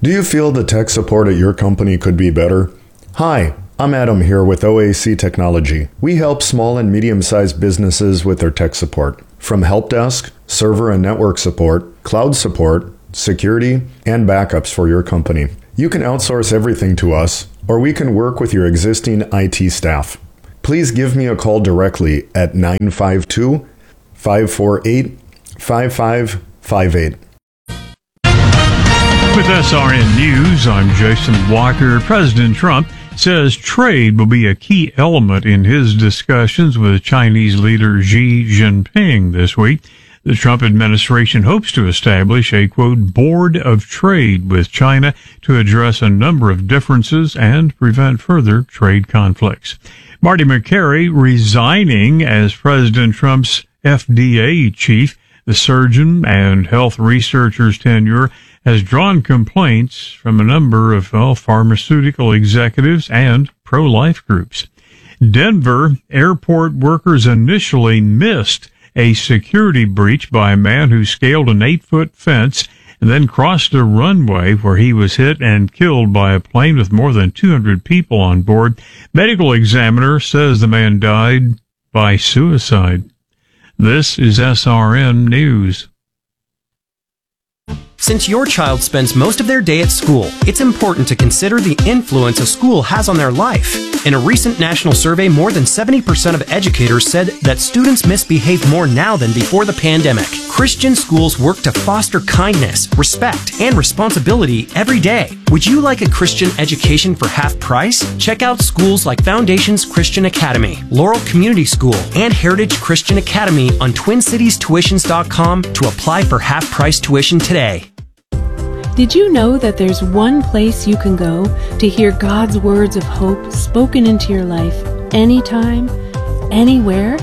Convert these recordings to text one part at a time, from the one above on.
Do you feel the tech support at your company could be better? Hi, I'm Adam here with OAC Technology. We help small and medium-sized businesses with their tech support, from help desk, server and network support, cloud support, security, and backups for your company. You can outsource everything to us, or we can work with your existing IT staff. Please give me a call directly at 952-548-5558. With SRN News, I'm Jason Walker. President Trump says trade will be a key element in his discussions with Chinese leader Xi Jinping this week. The Trump administration hopes to establish a, quote, board of trade with China to address a number of differences and prevent further trade conflicts. Marty Makary resigning as President Trump's FDA chief. The surgeon and health researcher's tenure has drawn complaints from a number of pharmaceutical executives and pro-life groups. Denver airport workers initially missed a security breach by a man who scaled an 8-foot fence and then crossed a runway where he was hit and killed by a plane with more than 200 people on board. Medical examiner says the man died by suicide. This is SRN News. Since your child spends most of their day at school, it's important to consider the influence a school has on their life. In a recent national survey, more than 70% of educators said that students misbehave more now than before the pandemic. Christian schools work to foster kindness, respect, and responsibility every day. Would you like a Christian education for half price? Check out schools like Foundations Christian Academy, Laurel Community School, and Heritage Christian Academy on TwinCitiesTuitions.com to apply for half-price tuition today. Did you know that there's one place you can go to hear God's words of hope spoken into your life anytime, anywhere?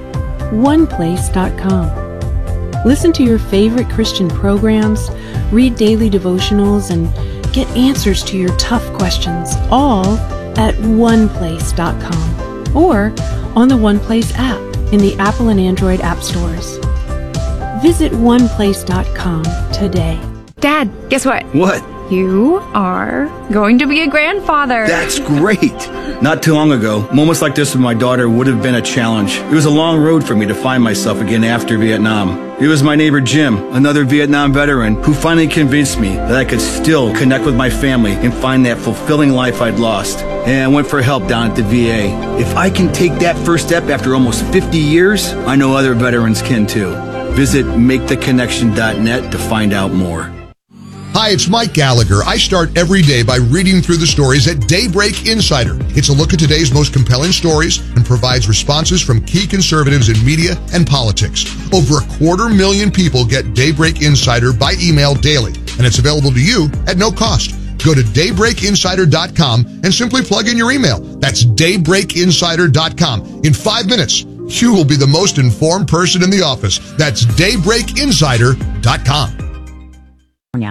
OnePlace.com. Listen to your favorite Christian programs, read daily devotionals, and get answers to your tough questions, all at OnePlace.com or on the OnePlace app in the Apple and Android app stores. Visit OnePlace.com today. Dad, guess what? What? You are going to be a grandfather. That's great. Not too long ago, moments like this with my daughter would have been a challenge. It was a long road for me to find myself again after Vietnam. It was my neighbor Jim, another Vietnam veteran, who finally convinced me that I could still connect with my family and find that fulfilling life I'd lost. And I went for help down at the VA. If I can take that first step after almost 50 years, I know other veterans can too. Visit MakeTheConnection.net to find out more. Hi, it's Mike Gallagher. I start every day by reading through the stories at Daybreak Insider. It's a look at today's most compelling stories and provides responses from key conservatives in media and politics. Over 250,000 people get Daybreak Insider by email daily, and it's available to you at no cost. Go to daybreakinsider.com and simply plug in your email. That's daybreakinsider.com. In 5 minutes, you will be the most informed person in the office. That's daybreakinsider.com. Yeah.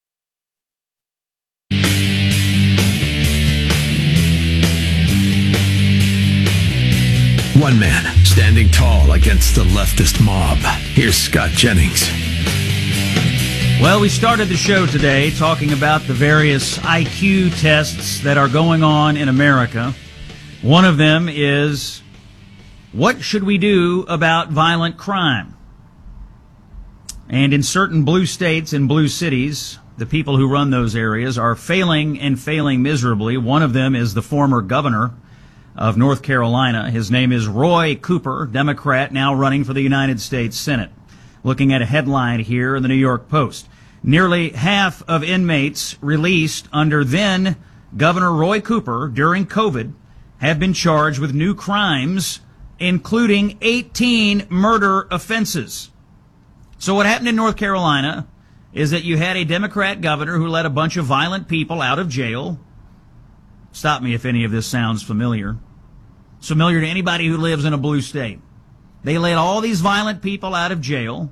One man standing tall against the leftist mob. Here's Scott Jennings. Well, we started the show today talking about the various IQ tests that are going on in America. One of them is, what should we do about violent crime? And in certain blue states and blue cities, the people who run those areas are failing and failing miserably. One of them is the former governor of North Carolina. His name is Roy Cooper, Democrat, now running for the United States Senate. Looking at a headline here in the New York Post. Nearly half of inmates released under then Governor Roy Cooper during COVID have been charged with new crimes, including 18 murder offenses. So what happened in North Carolina is that you had a Democrat governor who let a bunch of violent people out of jail. Stop me if any of this sounds familiar. It's familiar to anybody who lives in a blue state. They let all these violent people out of jail,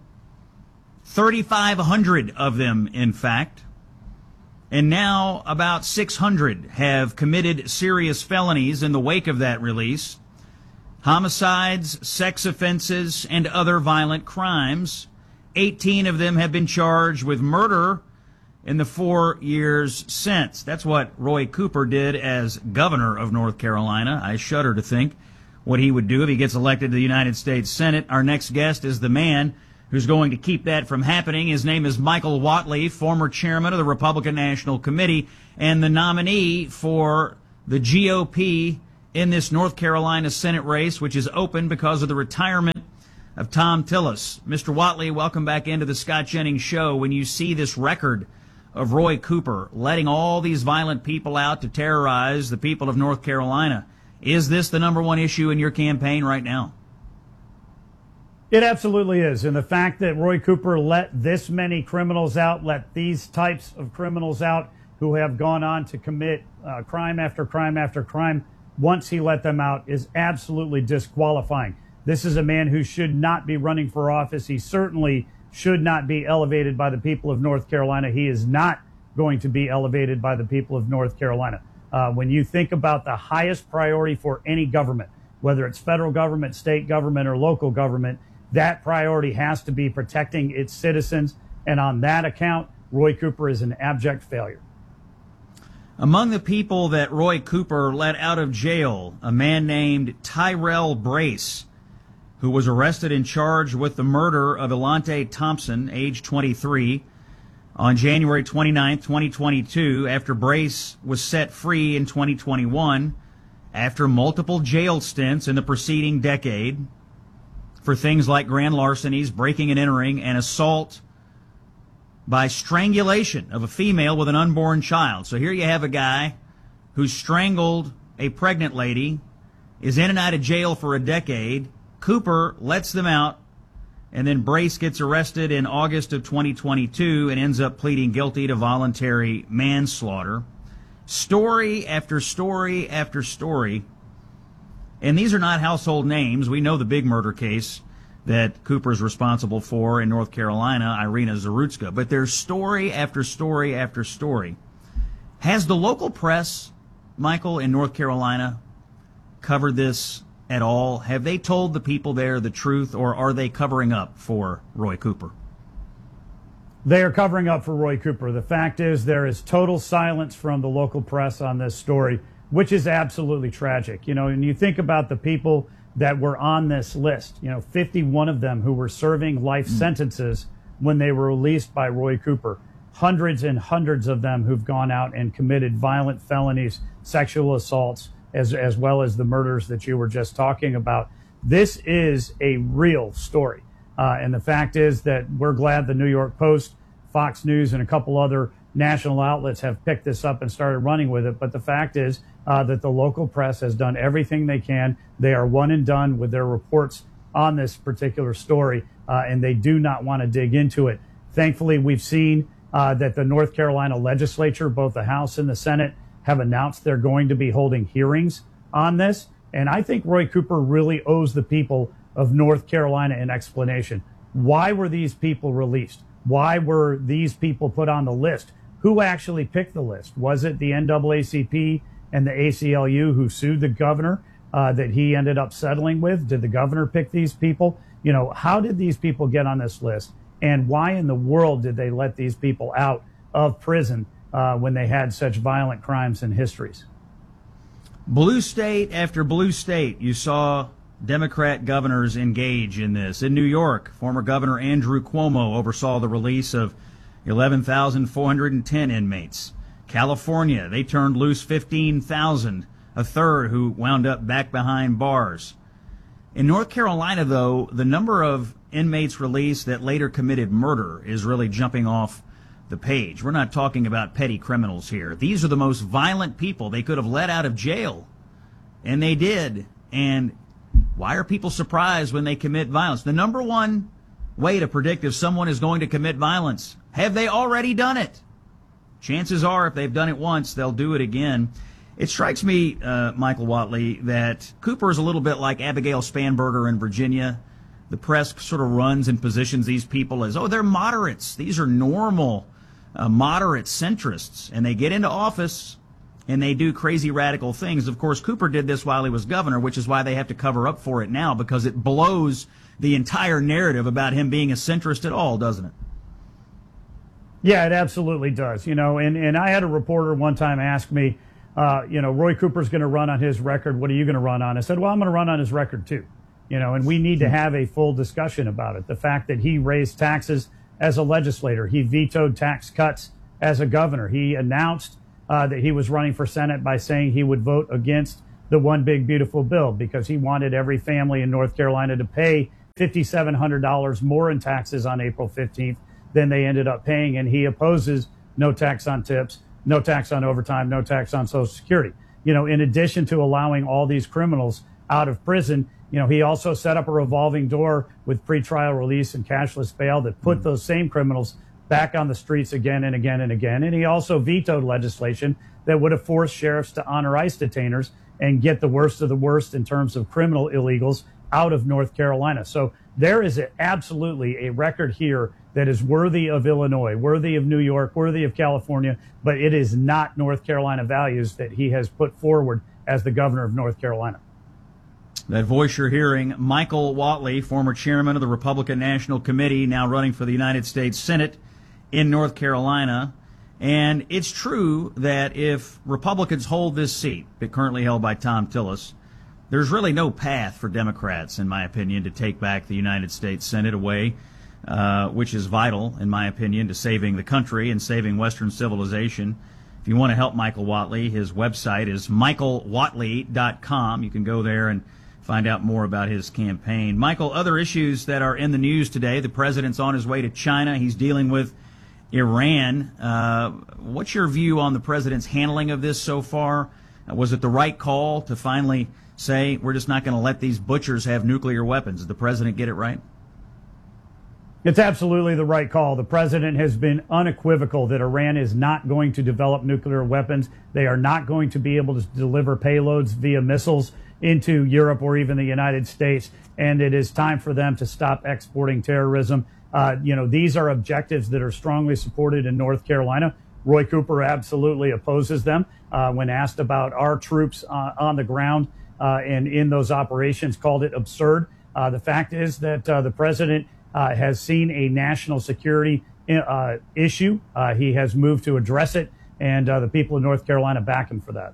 3,500 of them, in fact, and now about 600 have committed serious felonies in the wake of that release, homicides, sex offenses, and other violent crimes. 18 of them have been charged with murder in the 4 years since. That's what Roy Cooper did as governor of North Carolina. I shudder to think what he would do if he gets elected to the United States Senate. Our next guest is the man who's going to keep that from happening. His name is Michael Whatley, former chairman of the Republican National Committee and the nominee for the GOP in this North Carolina Senate race, which is open because of the retirement of Thom Tillis. Mr. Whatley, welcome back into the Scott Jennings Show. When you see this record of Roy Cooper letting all these violent people out to terrorize the people of North Carolina, is this the number one issue in your campaign right now? It absolutely is. And the fact that Roy Cooper let this many criminals out, let these types of criminals out who have gone on to commit crime after crime after crime, once he let them out, is absolutely disqualifying. This is a man who should not be running for office. He certainly should not be elevated by the people of North Carolina. He is not going to be elevated by the people of North Carolina. When you think about the highest priority for any government, whether it's federal government, state government, or local government, that priority has to be protecting its citizens. And on that account, Roy Cooper is an abject failure. Among the people that Roy Cooper let out of jail, a man named Tyrell Brace, who was arrested and charged with the murder of Elante Thompson, age 23, on January 29, 2022, after Brace was set free in 2021 after multiple jail stints in the preceding decade for things like grand larcenies, breaking and entering, and assault by strangulation of a female with an unborn child. So here you have a guy who strangled a pregnant lady, is in and out of jail for a decade. Cooper lets them out, and then Brace gets arrested in August of 2022 and ends up pleading guilty to voluntary manslaughter. Story after story after story. And these are not household names. We know the big murder case that Cooper's responsible for in North Carolina, Irina Zarutska. But there's story after story after story. Has the local press, Michael, in North Carolina covered this at all? Have they told the people there the truth, or are they covering up for Roy Cooper? They are covering up for Roy Cooper. The fact is there is total silence from the local press on this story, which is absolutely tragic. You know, and you think about the people that were on this list, 51 of them who were serving life sentences when they were released by Roy Cooper. Hundreds and hundreds of them who've gone out and committed violent felonies, sexual assaults, as well as the murders that you were just talking about. This is a real story. And the fact is that we're glad the New York Post, Fox News, and a couple other national outlets have picked this up and started running with it. But the fact is that the local press has done everything they can. They are one and done with their reports on this particular story, and they do not want to dig into it. Thankfully, we've seen that the North Carolina legislature, both the House and the Senate, have announced they're going to be holding hearings on this. And I think Roy Cooper really owes the people of North Carolina an explanation. Why were these people released? Why were these people put on the list? Who actually picked the list? Was it the NAACP and the ACLU who sued the governor that he ended up settling with? Did the governor pick these people? How did these people get on this list? And why in the world did they let these people out of prison when they had such violent crimes and histories? Blue state after blue state, you saw Democrat governors engage in this. In New York, former Governor Andrew Cuomo oversaw the release of 11,410 inmates. California, they turned loose 15,000, a third who wound up back behind bars. In North Carolina, though, the number of inmates released that later committed murder is really jumping off the page. We're not talking about petty criminals here. These are the most violent people they could have let out of jail, and they did. And why are people surprised when they commit violence? The number one way to predict if someone is going to commit violence, have they already done it? Chances are, if they've done it once, they'll do it again. It strikes me, Michael Whatley, that Cooper is a little bit like Abigail Spanberger in Virginia. The press sort of runs and positions these people as, they're moderates. These are normal, moderate centrists. And they get into office and they do crazy radical things. Of course, Cooper did this while he was governor, which is why they have to cover up for it now, because it blows the entire narrative about him being a centrist at all, doesn't it? Yeah, it absolutely does. And I had a reporter one time ask me, Roy Cooper's going to run on his record. What are you going to run on? I said, well, I'm going to run on his record too. And we need to have a full discussion about it. The fact that he raised taxes as a legislator, he vetoed tax cuts as a governor. He announced that he was running for Senate by saying he would vote against the One Big Beautiful Bill because he wanted every family in North Carolina to pay $5,700 more in taxes on April 15th than they ended up paying. And he opposes no tax on tips, no tax on overtime, no tax on Social Security. In addition to allowing all these criminals out of prison, he also set up a revolving door with pretrial release and cashless bail that put those same criminals back on the streets again and again and again. And he also vetoed legislation that would have forced sheriffs to honor ICE detainers and get the worst of the worst in terms of criminal illegals out of North Carolina. So there is absolutely a record here that is worthy of Illinois, worthy of New York, worthy of California, but it is not North Carolina values that he has put forward as the governor of North Carolina. That voice you're hearing, Michael Whatley, former chairman of the Republican National Committee, now running for the United States Senate in North Carolina. And it's true that if Republicans hold this seat, currently held by Thom Tillis, there's really no path for Democrats, in my opinion, to take back the United States Senate away, which is vital, in my opinion, to saving the country and saving Western civilization. If you want to help Michael Whatley, his website is michaelwhatley.com. You can go there and find out more about his campaign. Michael, other issues that are in the news today. The president's on his way to China. He's dealing with Iran. What's your view on the president's handling of this so far? Was it the right call to finally say we're just not going to let these butchers have nuclear weapons? Did the president get it right? It's absolutely the right call. The president has been unequivocal that Iran is not going to develop nuclear weapons. They are not going to be able to deliver payloads via missiles into Europe or even the United States. And it is time for them to stop exporting terrorism. These are objectives that are strongly supported in North Carolina. Roy Cooper absolutely opposes them. When asked about our troops on the ground and in those operations, called it absurd. The fact is that the president has seen a national security issue. He has moved to address it, and the people of North Carolina back him for that.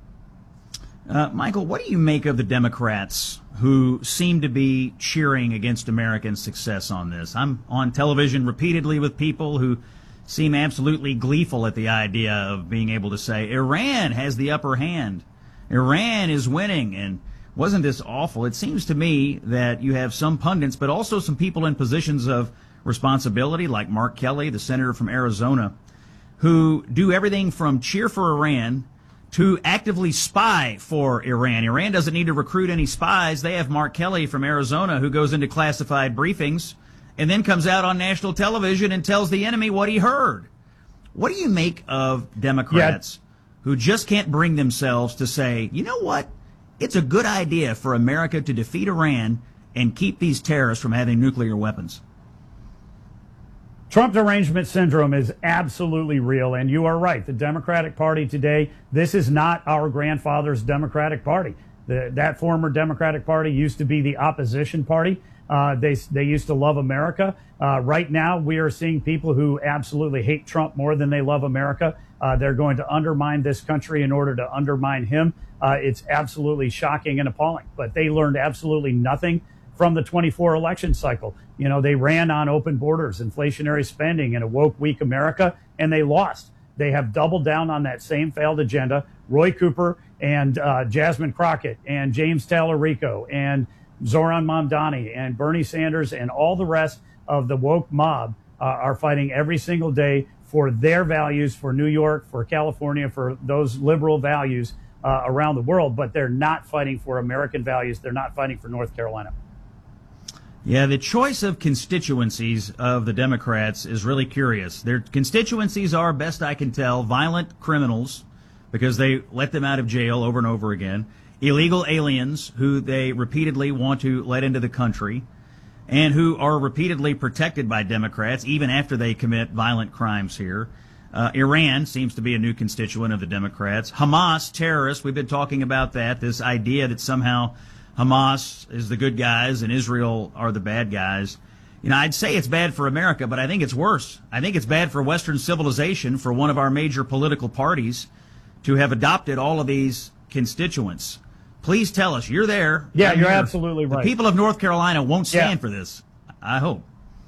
Michael, what do you make of the Democrats who seem to be cheering against American success on this? I'm on television repeatedly with people who seem absolutely gleeful at the idea of being able to say, Iran has the upper hand. Iran is winning, and wasn't this awful? It seems to me that you have some pundits, but also some people in positions of responsibility, like Mark Kelly, the senator from Arizona, who do everything from cheer for Iran to actively spy for Iran. Iran doesn't need to recruit any spies. They have Mark Kelly from Arizona who goes into classified briefings and then comes out on national television and tells the enemy what he heard. What do you make of Democrats who just can't bring themselves to say, you know what, it's a good idea for America to defeat Iran and keep these terrorists from having nuclear weapons? Trump derangement syndrome is absolutely real, and you are right. The Democratic Party today, this is not our grandfather's Democratic Party. That former Democratic Party used to be the opposition party. They used to love America. Right now, we are seeing people who absolutely hate Trump more than they love America. They're going to undermine this country in order to undermine him. It's absolutely shocking and appalling, but they learned absolutely nothing from the 24 election cycle. They ran on open borders, inflationary spending, and a woke, weak America, and they lost. They have doubled down on that same failed agenda. Roy Cooper and Jasmine Crockett and James Tallarico and Zoran Mamdani and Bernie Sanders and all the rest of the woke mob are fighting every single day for their values, for New York, for California, for those liberal values around the world, but they're not fighting for American values. They're not fighting for North Carolina. Yeah, the choice of constituencies of the Democrats is really curious. Their constituencies are, best I can tell, violent criminals, because they let them out of jail over and over again, illegal aliens who they repeatedly want to let into the country, and who are repeatedly protected by Democrats even after they commit violent crimes here. Iran seems to be a new constituent of the Democrats. Hamas, terrorists, we've been talking about that, this idea that somehow Hamas is the good guys and Israel are the bad guys. I'd say it's bad for America, but I think it's worse. I think it's bad for Western civilization for one of our major political parties to have adopted all of these constituents. Please tell us. You're there. Yeah, I'm you're here. absolutely right. The people of North Carolina won't stand for this, I hope.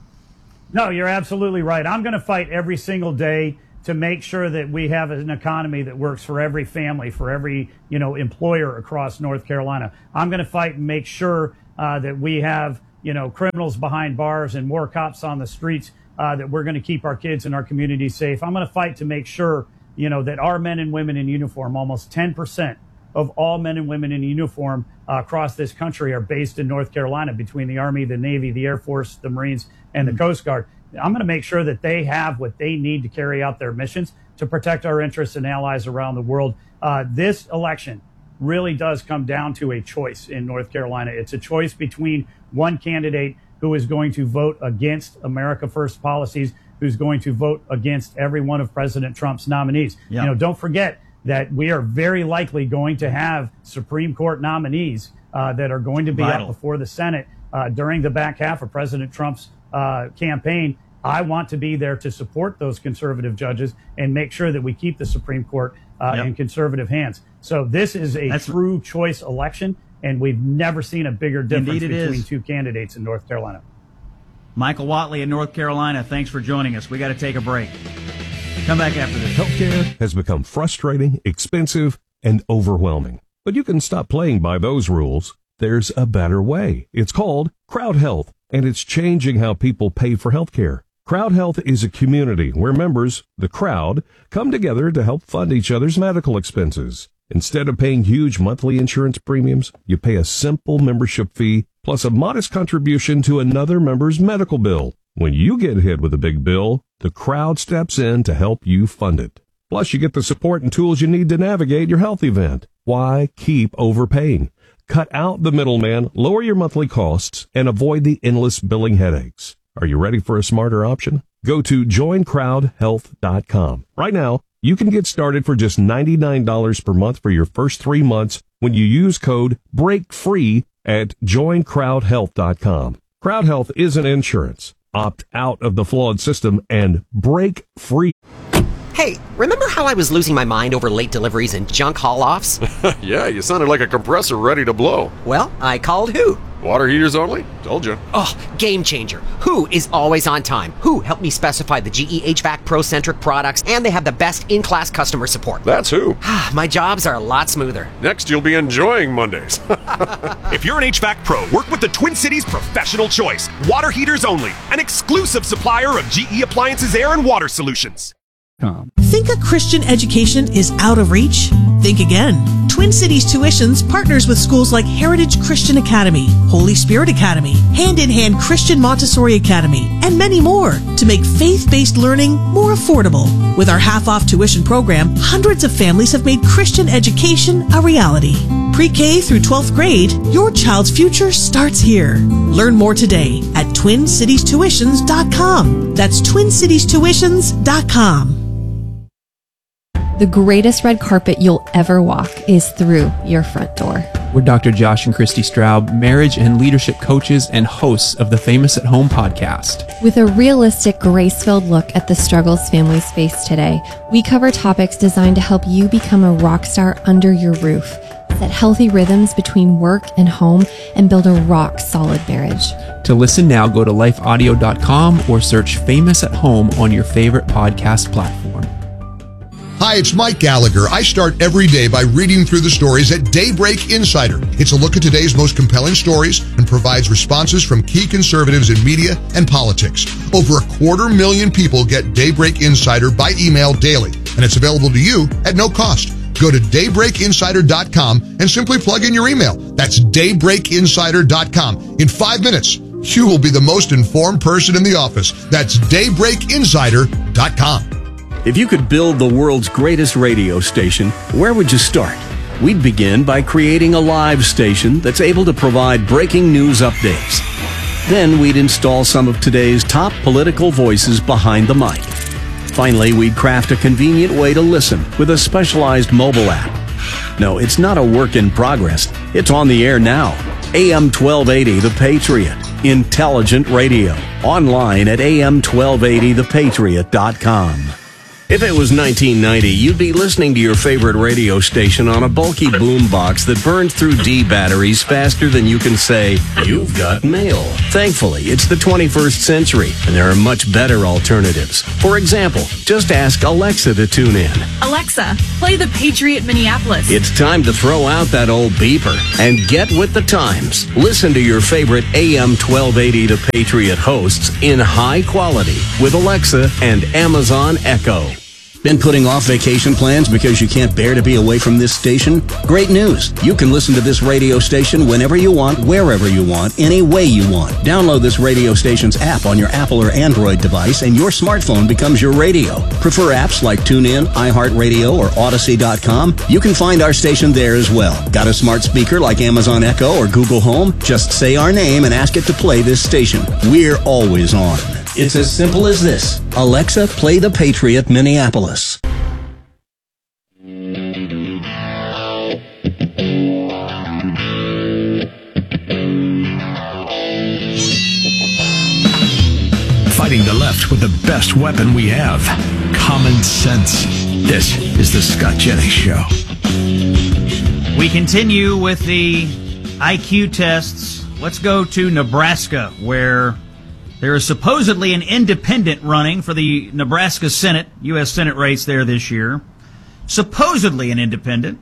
No, you're absolutely right. I'm going to fight every single day to make sure that we have an economy that works for every family, for every, employer across North Carolina. I'm going to fight and make sure that we have, criminals behind bars and more cops on the streets, that we're going to keep our kids and our community safe. I'm going to fight to make sure, that our men and women in uniform, almost 10% of all men and women in uniform across this country are based in North Carolina, between the Army, the Navy, the Air Force, the Marines, and the Coast Guard. I'm going to make sure that they have what they need to carry out their missions to protect our interests and allies around the world. This election really does come down to a choice in North Carolina. It's a choice between one candidate who is going to vote against America First policies, who's going to vote against every one of President Trump's nominees. Yeah. Don't forget that we are very likely going to have Supreme Court nominees that are going to be up before the Senate during the back half of President Trump's campaign. I want to be there to support those conservative judges and make sure that we keep the Supreme Court in conservative hands. So this is a true choice election, and we've never seen a bigger difference between two candidates in North Carolina. Michael Whatley in North Carolina, thanks for joining us. We got to take a break. Come back after this. Healthcare has become frustrating, expensive, and overwhelming. But you can stop playing by those rules. There's a better way. It's called Crowd Health, and it's changing how people pay for healthcare. Crowd Health is a community where members, the crowd, come together to help fund each other's medical expenses. Instead of paying huge monthly insurance premiums, you pay a simple membership fee plus a modest contribution to another member's medical bill. When you get hit with a big bill, the crowd steps in to help you fund it. Plus, you get the support and tools you need to navigate your health event. Why keep overpaying? Cut out the middleman, lower your monthly costs, and avoid the endless billing headaches. Are you ready for a smarter option? Go to joincrowdhealth.com. Right now, you can get started for just $99 per month for your first 3 months when you use code BREAKFREE at joincrowdhealth.com. Crowd Health isn't insurance. Opt out of the flawed system and break free. Hey, remember how I was losing my mind over late deliveries and junk haul-offs? Yeah, you sounded like a compressor ready to blow. Well, I called Who. Water heaters only? Told you. Oh, game changer. Who is always on time. Who helped me specify the GE HVAC Pro-centric products, and they have the best in-class customer support. That's Who. My jobs are a lot smoother. Next, you'll be enjoying Mondays. If you're an HVAC pro, work with the Twin Cities Professional Choice. Water heaters only. An exclusive supplier of GE Appliances Air and Water Solutions. Think a Christian education is out of reach? Think again. Twin Cities Tuitions partners with schools like Heritage Christian Academy, Holy Spirit Academy, Hand in Hand Christian Montessori Academy, and many more to make faith-based learning more affordable. With our half-off tuition program, hundreds of families have made Christian education a reality. Pre-K through 12th grade, your child's future starts here. Learn more today at TwinCitiesTuitions.com. That's TwinCitiesTuitions.com. The greatest red carpet you'll ever walk is through your front door. We're Dr. Josh and Christy Straub, marriage and leadership coaches and hosts of the Famous at Home podcast. With a realistic, grace-filled look at the struggles families face today, we cover topics designed to help you become a rock star under your roof, set healthy rhythms between work and home, and build a rock-solid marriage. To listen now, go to lifeaudio.com or search Famous at Home on your favorite podcast platform. Hi, it's Mike Gallagher. I start every day by reading through the stories at Daybreak Insider. It's a look at today's most compelling stories and provides responses from key conservatives in media and politics. Over 250,000 people get Daybreak Insider by email daily, and it's available to you at no cost. Go to daybreakinsider.com and simply plug in your email. That's daybreakinsider.com. In 5 minutes, you will be the most informed person in the office. That's daybreakinsider.com. If you could build the world's greatest radio station, where would you start? We'd begin by creating a live station that's able to provide breaking news updates. Then we'd install some of today's top political voices behind the mic. Finally, we'd craft a convenient way to listen with a specialized mobile app. No, it's not a work in progress. It's on the air now. AM 1280 The Patriot. Intelligent radio. Online at am1280thepatriot.com. If it was 1990, you'd be listening to your favorite radio station on a bulky boombox that burned through D batteries faster than you can say, "You've got mail." Thankfully, it's the 21st century, and there are much better alternatives. For example, just ask Alexa to tune in. Alexa, play The Patriot Minneapolis. It's time to throw out that old beeper and get with the times. Listen to your favorite AM 1280 The Patriot hosts in high quality with Alexa and Amazon Echo. Been putting off vacation plans because you can't bear to be away from this station? Great news! You can listen to this radio station whenever you want, wherever you want, any way you want. Download this radio station's app on your Apple or Android device and your smartphone becomes your radio. Prefer apps like TuneIn, iHeartRadio, or Odyssey.com? You can find our station there as well. Got a smart speaker like Amazon Echo or Google Home? Just say our name and ask it to play this station. We're always on. It's as simple as this. Alexa, play The Patriot Minneapolis. Fighting the left with the best weapon we have, common sense. This is the Scott Jennings Show. We continue with the IQ tests. Let's go to Nebraska, where there is supposedly an independent running for the Nebraska Senate, U.S. Senate race there this year. Supposedly an independent.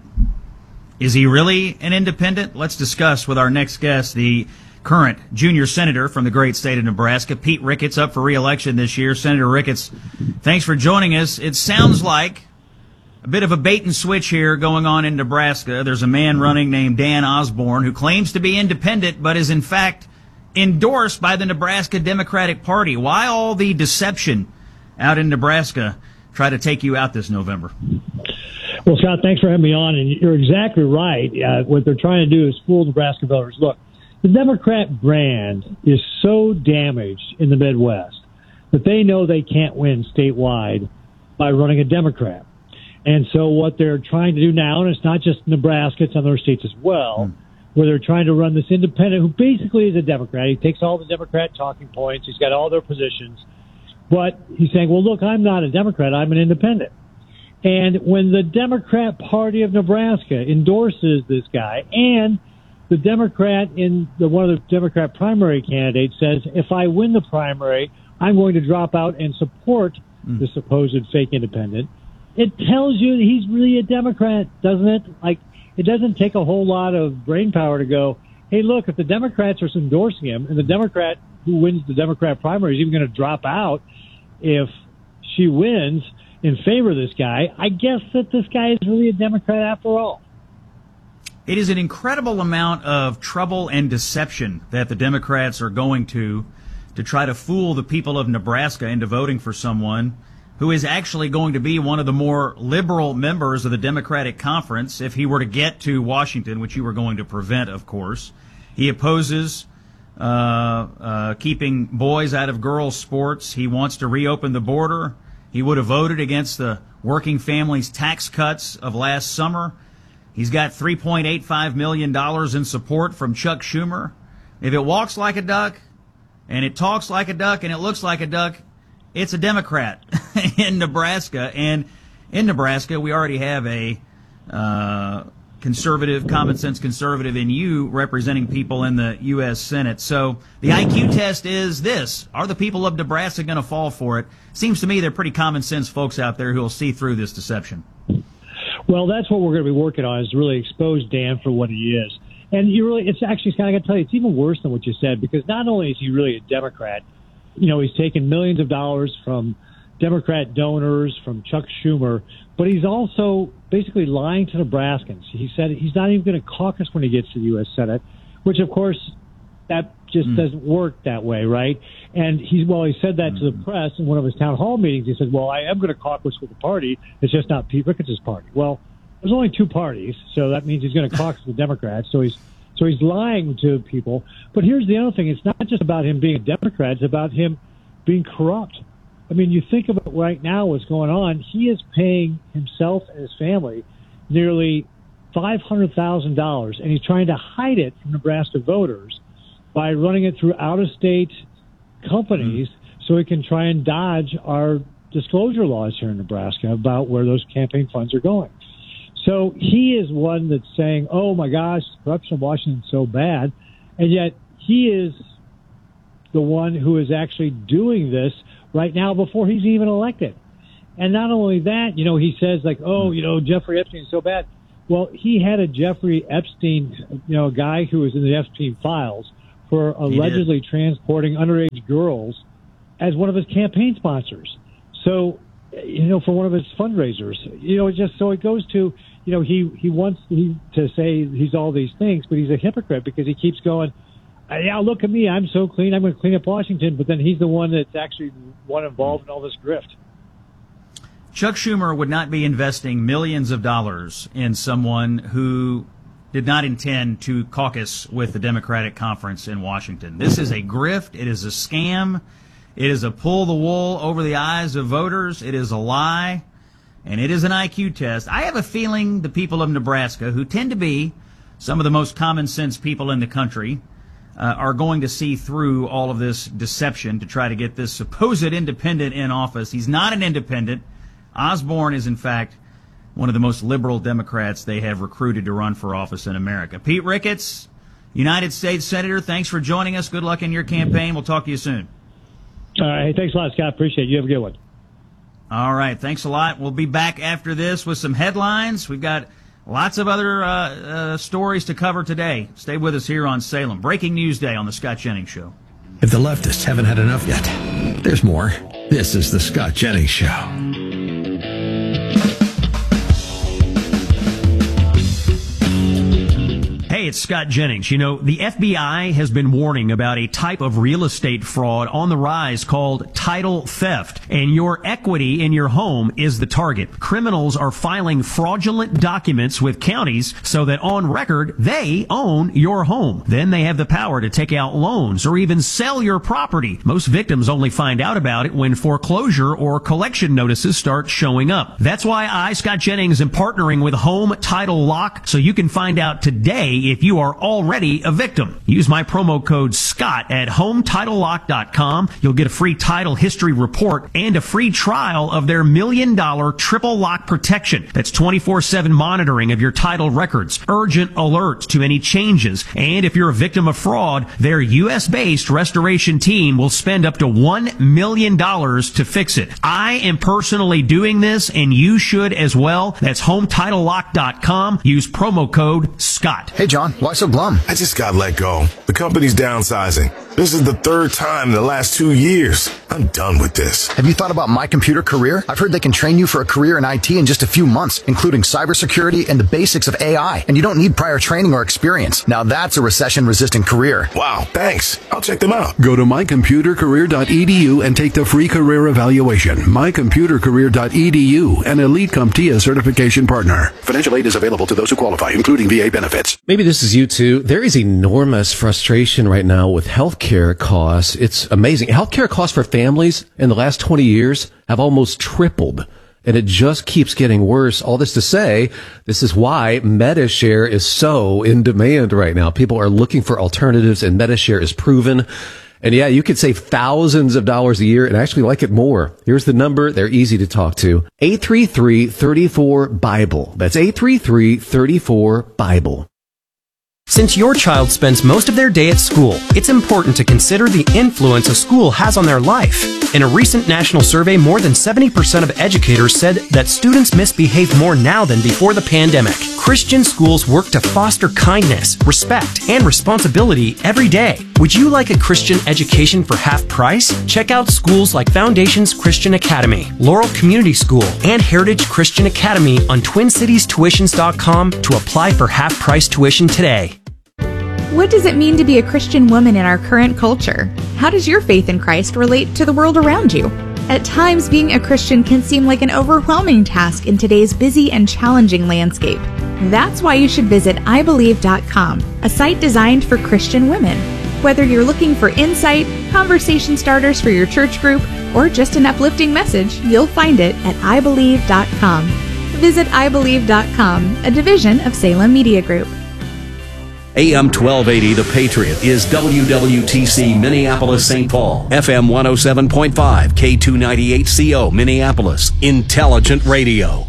Is he really an independent? Let's discuss with our next guest, the current junior senator from the great state of Nebraska, Pete Ricketts, up for re-election this year. Senator Ricketts, thanks for joining us. It sounds like a bit of a bait and switch here going on in Nebraska. There's a man running named Dan Osborne who claims to be independent, but is in fact endorsed by the Nebraska Democratic Party. Why all the deception out in Nebraska? Try to take you out this November. Well, Scott, thanks for having me on. And you're exactly right. What they're trying to do is fool Nebraska voters. Look, the Democrat brand is so damaged in the Midwest that they know they can't win statewide by running a Democrat. And so what they're trying to do now, and it's not just Nebraska, it's other states as well, where they're trying to run this independent who basically is a Democrat. He takes all the Democrat talking points. He's got all their positions. But he's saying, well, look, I'm not a Democrat. I'm an independent. And when the Democrat Party of Nebraska endorses this guy and the Democrat one of the Democrat primary candidates says, if I win the primary, I'm going to drop out and support the supposed fake independent, it tells you that he's really a Democrat, doesn't it? Like, it doesn't take a whole lot of brain power to go, hey, look, if the Democrats are endorsing him and the Democrat who wins the Democrat primary is even going to drop out if she wins in favor of this guy, I guess that this guy is really a Democrat after all. It is an incredible amount of trouble and deception that the Democrats are going to try to fool the people of Nebraska into voting for someone who is actually going to be one of the more liberal members of the Democratic Conference if he were to get to Washington, which you were going to prevent, of course. He opposes keeping boys out of girls' sports. He wants to reopen the border. He would have voted against the working families' tax cuts of last summer. He's got $3.85 million in support from Chuck Schumer. If it walks like a duck, and it talks like a duck, and it looks like a duck, it's a Democrat in Nebraska. And in Nebraska, we already have a conservative, common sense conservative in you representing people in the U.S. Senate. So the IQ test is this. Are the people of Nebraska going to fall for it? Seems to me they're pretty common sense folks out there who will see through this deception. Well, that's what we're going to be working on, is to really expose Dan for what he is. And it's actually, Scott, I got to tell you, it's even worse than what you said, because not only is he really a Democrat, he's taken millions of dollars from Democrat donors, from Chuck Schumer, but he's also basically lying to Nebraskans. He said he's not even going to caucus when he gets to the U.S. Senate, which, of course, that just doesn't work that way, right? And he said that to the press in one of his town hall meetings. He said, well, I am going to caucus with the party. It's just not Pete Ricketts' party. Well, there's only two parties, so that means he's going to caucus with Democrats. So he's lying to people. But here's the other thing. It's not just about him being a Democrat. It's about him being corrupt. I mean, you think about right now what's going on. He is paying himself and his family nearly $500,000, and he's trying to hide it from Nebraska voters by running it through out-of-state companies so he can try and dodge our disclosure laws here in Nebraska about where those campaign funds are going. So he is one that's saying, oh, my gosh, corruption in Washington is so bad, and yet he is the one who is actually doing this right now before he's even elected. And not only that, he says like, oh, Jeffrey Epstein is so bad. Well, he had a Jeffrey Epstein, a guy who was in the Epstein files for allegedly transporting underage girls as one of his campaign sponsors. So, for one of his fundraisers, it goes to, he wants to say he's all these things, but he's a hypocrite because he keeps going, yeah, look at me, I'm so clean, I'm going to clean up Washington, but then he's the one that's actually one involved in all this grift. Chuck Schumer would not be investing millions of dollars in someone who did not intend to caucus with the Democratic Conference in Washington. This is a grift. It is a scam. It is a pull the wool over the eyes of voters. It is a lie. And it is an IQ test. I have a feeling the people of Nebraska, who tend to be some of the most common sense people in the country, are going to see through all of this deception to try to get this supposed independent in office. He's not an independent. Osborne is, in fact, one of the most liberal Democrats they have recruited to run for office in America. Pete Ricketts, United States Senator, thanks for joining us. Good luck in your campaign. We'll talk to you soon. All right. Thanks a lot, Scott. Appreciate it. You have a good one. All right. Thanks a lot. We'll be back after this with some headlines. We've got lots of other stories to cover today. Stay with us here on Salem. Breaking News Day on The Scott Jennings Show. If the leftists haven't had enough yet, there's more. This is The Scott Jennings Show. Hey, it's Scott Jennings. The FBI has been warning about a type of real estate fraud on the rise called title theft. And your equity in your home is the target. Criminals are filing fraudulent documents with counties so that on record, they own your home. Then they have the power to take out loans or even sell your property. Most victims only find out about it when foreclosure or collection notices start showing up. That's why I, Scott Jennings, am partnering with Home Title Lock so you can find out today if you are already a victim. Use my promo code SCOTT at HomeTitleLock.com. You'll get a free title history report and a free trial of their $1 million triple lock protection. That's 24/7 monitoring of your title records, urgent alerts to any changes, and if you're a victim of fraud, their U.S.-based restoration team will spend up to $1 million to fix it. I am personally doing this, and you should as well. That's HomeTitleLock.com. Use promo code SCOTT. Hey, John, why so glum? I just got let go. The company's downsizing. This is the third time in the last 2 years. I'm done with this. Have you thought about My Computer Career? I've heard they can train you for a career in IT in just a few months, including cybersecurity and the basics of AI. And you don't need prior training or experience. Now that's a recession-resistant career. Wow, thanks. I'll check them out. Go to mycomputercareer.edu and take the free career evaluation. mycomputercareer.edu, an Elite CompTIA certification partner. Financial aid is available to those who qualify, including VA benefits. Maybe this is you too. There is enormous frustration right now with healthcare costs. It's amazing. Healthcare costs for families in the last 20 years have almost tripled, and it just keeps getting worse. All this to say, this is why MediShare is so in demand right now. People are looking for alternatives, and MediShare is proven. And yeah, you could save thousands of dollars a year and actually like it more. Here's the number. They're easy to talk to. 833-34-BIBLE. That's 833-34-BIBLE. Since your child spends most of their day at school, it's important to consider the influence a school has on their life. In a recent national survey, more than 70% of educators said that students misbehave more now than before the pandemic. Christian schools work to foster kindness, respect, and responsibility every day. Would you like a Christian education for half price? Check out schools like Foundations Christian Academy, Laurel Community School, and Heritage Christian Academy on TwinCitiesTuitions.com to apply for half price tuition today. What does it mean to be a Christian woman in our current culture? How does your faith in Christ relate to the world around you? At times, being a Christian can seem like an overwhelming task in today's busy and challenging landscape. That's why you should visit IBelieve.com, a site designed for Christian women. Whether you're looking for insight, conversation starters for your church group, or just an uplifting message, you'll find it at IBelieve.com. Visit iBelieve.com, a division of Salem Media Group. AM 1280 The Patriot is WWTC Minneapolis St. Paul, FM 107.5, K298CO Minneapolis, Intelligent Radio.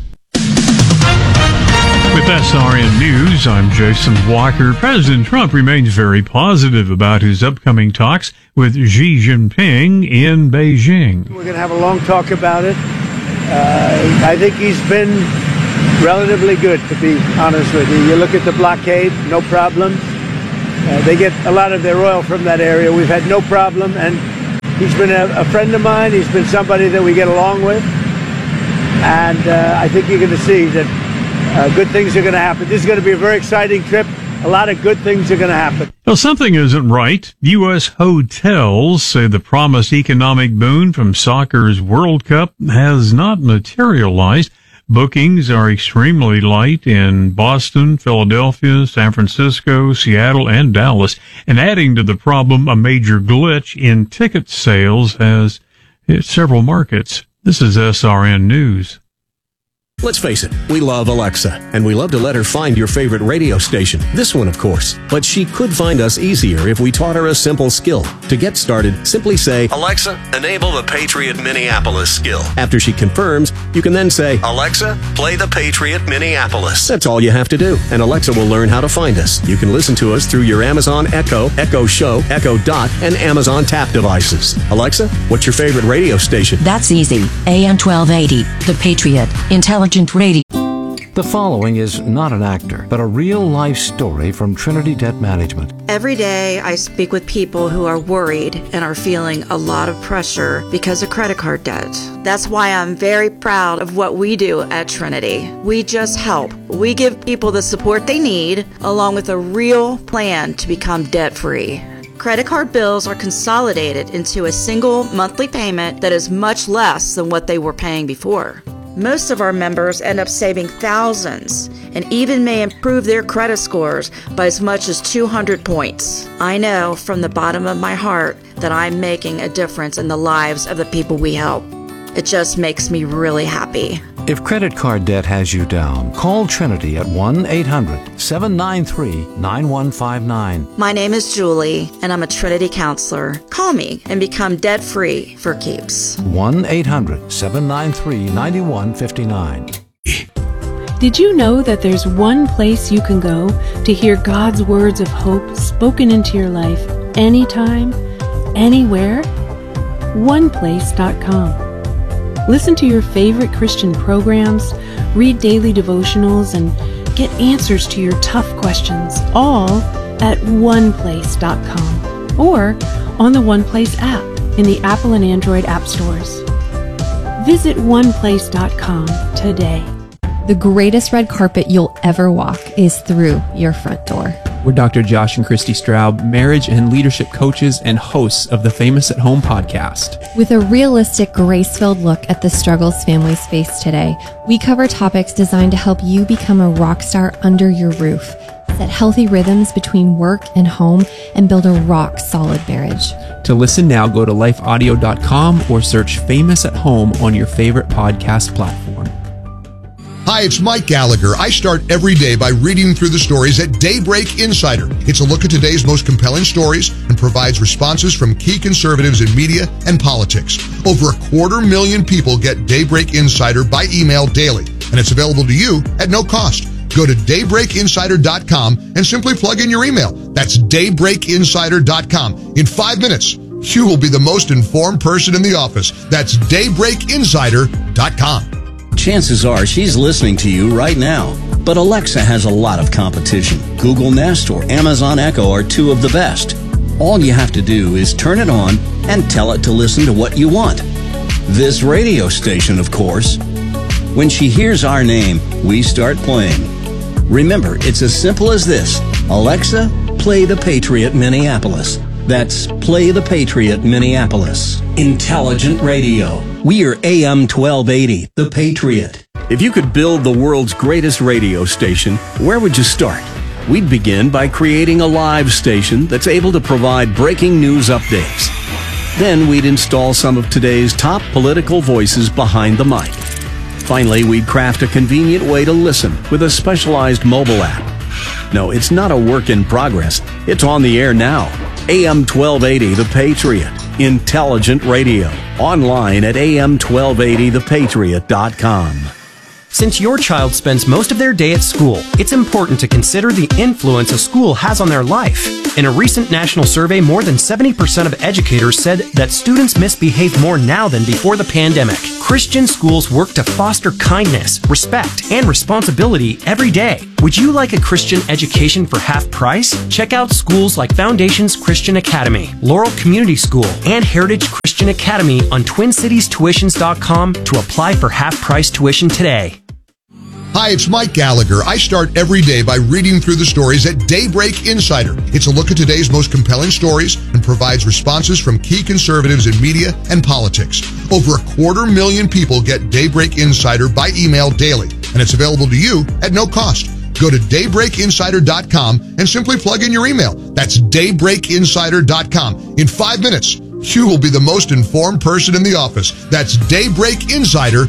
With SRN News, I'm Jason Walker. President Trump remains very positive about his upcoming talks with Xi Jinping in Beijing. We're going to have a long talk about it. I think he's been relatively good, to be honest with you. You look at the blockade, no problem. They get a lot of their oil from that area. We've had no problem, and he's been a friend of mine. He's been somebody that we get along with, and I think you're going to see that good things are going to happen. This is going to be a very exciting trip. A lot of good things are going to happen. Well, something isn't right. U.S. hotels say the promised economic boon from soccer's World Cup has not materialized. Bookings are extremely light in Boston, Philadelphia, San Francisco, Seattle, and Dallas. And adding to the problem, a major glitch in ticket sales has hit several markets. This is SRN News. Let's face it, we love Alexa, and we love to let her find your favorite radio station. This one, of course. But she could find us easier if we taught her a simple skill. To get started, simply say, Alexa, enable the Patriot Minneapolis skill. After she confirms, you can then say, Alexa, play the Patriot Minneapolis. That's all you have to do, and Alexa will learn how to find us. You can listen to us through your Amazon Echo, Echo Show, Echo Dot, and Amazon Tap devices. Alexa, what's your favorite radio station? That's easy. AM 1280, The Patriot, Intelligent Radio. The following is not an actor, but a real-life story from Trinity Debt Management. Every day I speak with people who are worried and are feeling a lot of pressure because of credit card debt. That's why I'm very proud of what we do at Trinity. We just help. We give people the support they need, along with a real plan to become debt-free. Credit card bills are consolidated into a single monthly payment that is much less than what they were paying before. Most of our members end up saving thousands and even may improve their credit scores by as much as 200 points. I know from the bottom of my heart that I'm making a difference in the lives of the people we help. It just makes me really happy. If credit card debt has you down, call Trinity at 1-800-793-9159. My name is Julie, and I'm a Trinity counselor. Call me and become debt-free for keeps. 1-800-793-9159. Did you know that there's one place you can go to hear God's words of hope spoken into your life anytime, anywhere? OnePlace.com. Listen to your favorite Christian programs, read daily devotionals, and get answers to your tough questions, all at OnePlace.com or on the OnePlace app in the Apple and Android app stores. Visit OnePlace.com today. The greatest red carpet you'll ever walk is through your front door. We're Dr. Josh and Christy Straub, marriage and leadership coaches and hosts of the Famous at Home podcast. With a realistic, grace-filled look at the struggles families face today, we cover topics designed to help you become a rock star under your roof, set healthy rhythms between work and home, and build a rock-solid marriage. To listen now, go to lifeaudio.com or search Famous at Home on your favorite podcast platform. Hi, it's Mike Gallagher. I start every day by reading through the stories at Daybreak Insider. It's a look at today's most compelling stories and provides responses from key conservatives in media and politics. Over 250,000 people get Daybreak Insider by email daily, and it's available to you at no cost. Go to daybreakinsider.com and simply plug in your email. That's daybreakinsider.com. In 5 minutes, you will be the most informed person in the office. That's daybreakinsider.com. Chances are she's listening to you right now. But Alexa has a lot of competition. Google Nest or Amazon Echo are two of the best. All you have to do is turn it on and tell it to listen to what you want. This radio station, of course. When she hears our name, we start playing. Remember, it's as simple as this. Alexa, play the Patriot Minneapolis. That's Play the Patriot Minneapolis. Intelligent Radio. We are AM 1280, The Patriot. If you could build the world's greatest radio station, where would you start? We'd begin by creating a live station that's able to provide breaking news updates. Then we'd install some of today's top political voices behind the mic. Finally, we'd craft a convenient way to listen with a specialized mobile app. No, it's not a work in progress. It's on the air now. AM 1280 The Patriot. Intelligent radio. Online at am1280thepatriot.com. Since your child spends most of their day at school, it's important to consider the influence a school has on their life. In a recent national survey, more than 70% of educators said that students misbehave more now than before the pandemic. Christian schools work to foster kindness, respect, and responsibility every day. Would you like a Christian education for half price? Check out schools like Foundations Christian Academy, Laurel Community School, and Heritage Christian Academy on TwinCitiesTuitions.com to apply for half-price tuition today. Hi, it's Mike Gallagher. I start every day by reading through the stories at Daybreak Insider. It's a look at today's most compelling stories and provides responses from key conservatives in media and politics. Over 250,000 people get Daybreak Insider by email daily, and it's available to you at no cost. Go to daybreakinsider.com and simply plug in your email. That's daybreakinsider.com. In 5 minutes, you will be the most informed person in the office. That's Daybreak Insider.